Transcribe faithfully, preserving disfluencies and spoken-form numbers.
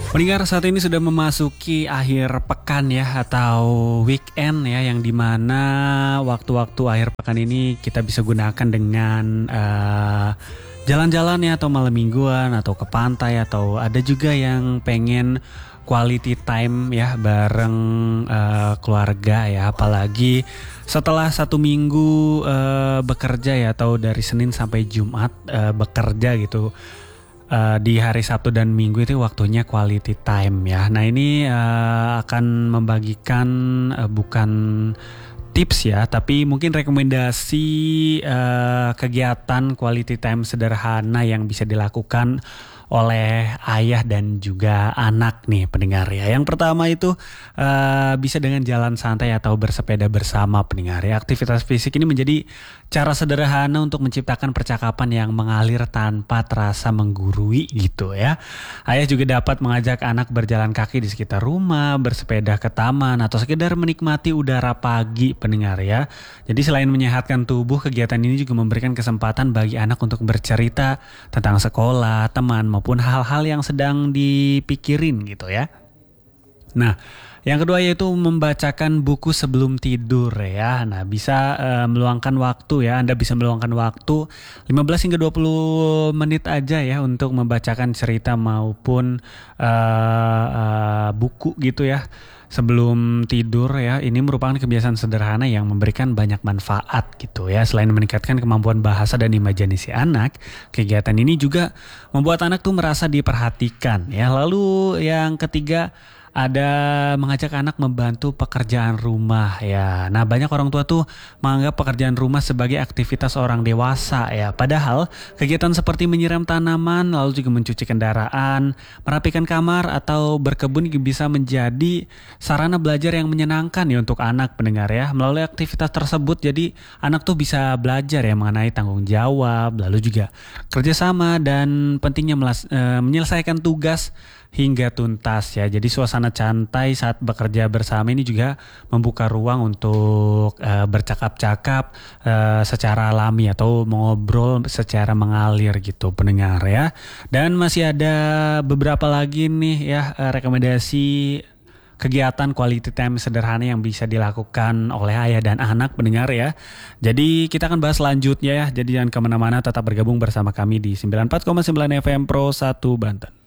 Pendengar, saat ini sudah memasuki akhir pekan ya, atau weekend ya, yang dimana waktu-waktu akhir pekan ini kita bisa gunakan dengan uh, jalan-jalan ya, atau malam mingguan, atau ke pantai, atau ada juga yang pengen quality time ya bareng uh, keluarga ya, apalagi setelah satu minggu uh, bekerja ya, atau dari Senin sampai Jumat uh, bekerja gitu. Uh, di hari Sabtu dan Minggu itu waktunya quality time ya. Nah ini uh, akan membagikan uh, bukan tips ya, tapi mungkin rekomendasi uh, kegiatan quality time sederhana yang bisa dilakukan oleh ayah dan juga anak nih pendengar ya. Yang pertama itu uh, bisa dengan jalan santai atau bersepeda bersama pendengar ya. Aktivitas fisik ini menjadi cara sederhana untuk menciptakan percakapan yang mengalir tanpa terasa menggurui gitu ya. Ayah juga dapat mengajak anak berjalan kaki di sekitar rumah, bersepeda ke taman, atau sekedar menikmati udara pagi pendengar ya. Jadi selain menyehatkan tubuh, kegiatan ini juga memberikan kesempatan bagi anak untuk bercerita tentang sekolah, teman, maupun hal-hal yang sedang dipikirin gitu ya. Nah, yang kedua yaitu membacakan buku sebelum tidur ya. Nah, bisa uh, meluangkan waktu ya. Anda bisa meluangkan waktu lima belas hingga dua puluh menit aja ya untuk membacakan cerita maupun uh, uh, buku gitu ya sebelum tidur ya. Ini merupakan kebiasaan sederhana yang memberikan banyak manfaat gitu ya. Selain meningkatkan kemampuan bahasa dan imajinasi anak, kegiatan ini juga membuat anak tuh merasa diperhatikan ya. Lalu yang ketiga ada mengajak anak membantu pekerjaan rumah ya. Nah, banyak orang tua tuh menganggap pekerjaan rumah sebagai aktivitas orang dewasa ya. Padahal kegiatan seperti menyiram tanaman, lalu juga mencuci kendaraan, merapikan kamar, atau berkebun bisa menjadi sarana belajar yang menyenangkan ya untuk anak pendengar ya. Melalui aktivitas tersebut jadi anak tuh bisa belajar ya mengenai tanggung jawab, lalu juga kerjasama, dan pentingnya melas- e, menyelesaikan tugas hingga tuntas ya. Jadi suasana santai saat bekerja bersama ini juga membuka ruang untuk uh, bercakap-cakap uh, secara alami atau mengobrol secara mengalir gitu pendengar ya. Dan masih ada beberapa lagi nih ya uh, rekomendasi kegiatan quality time sederhana yang bisa dilakukan oleh ayah dan anak pendengar ya. Jadi kita akan bahas selanjutnya ya. Jadi jangan kemana-mana, tetap bergabung bersama kami di sembilan puluh empat koma sembilan F M Pro satu Banten.